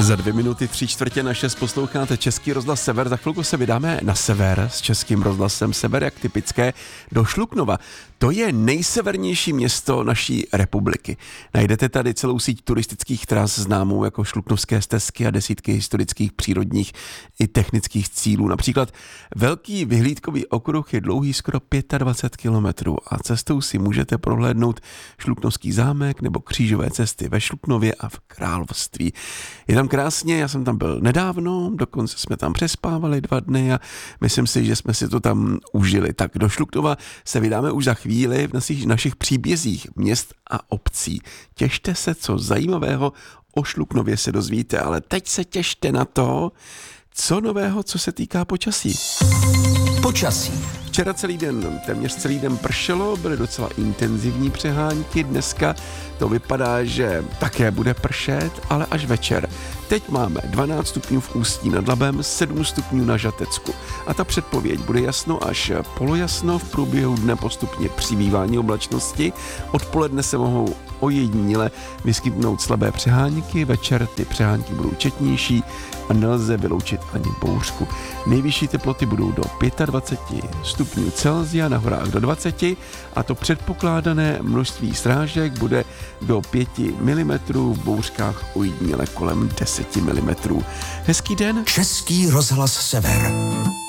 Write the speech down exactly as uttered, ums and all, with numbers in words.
Za dvě minuty tři čtvrtě na šest posloucháte Český rozhlas Sever. Za chvilku se vydáme na sever s Českým rozhlasem Sever, jak typické, do Šluknova. To je nejsevernější město naší republiky. Najdete tady celou síť turistických tras známou jako šluknovské stezky a desítky historických, přírodních i technických cílů. Například velký vyhlídkový okruh je dlouhý skoro dvacet pět kilometrů a cestou si můžete prohlédnout Šluknovský zámek nebo křížové cesty ve Šluknově a v Království. Je tam krásně, já jsem tam byl nedávno, dokonce jsme tam přespávali dva dny a myslím si, že jsme si to tam užili. Tak do Šluknova se vydáme už za chvíli v našich, našich příbězích měst a obcí. Těšte se, co zajímavého o Šluknově se dozvíte, ale teď se těšte na to, co nového, co se týká počasí. Počasí. Včera celý den, téměř celý den pršelo, byly docela intenzivní přehánky, dneska to vypadá, že také bude pršet, ale až večer. Teď máme dvanáct stupňů v Ústí nad Labem, sedm stupňů na Žatecku a ta předpověď bude jasno až polojasno, v průběhu dne postupně přibývání oblačnosti, odpoledne se mohou ojediněle vyskytnout slabé přehánky, večer ty přehánky budou četnější a nelze vyloučit ani bouřku. Nejvyšší teploty budou do dvacet pět stupňů Celsia, na horách do dvacet a to předpokládané množství srážek bude do pět milimetrů, v bouřkách ojediněle kolem deset milimetrů. Hezký den. Český rozhlas Sever.